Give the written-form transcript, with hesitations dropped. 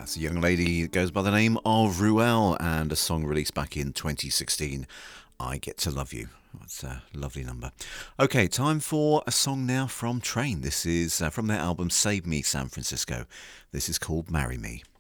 That's a young lady that goes by the name of Ruel and a song released back in 2016, I Get to Love You. That's a lovely number. Okay, time for a song now from Train. This is from their album Save Me San Francisco. This is called Marry Me.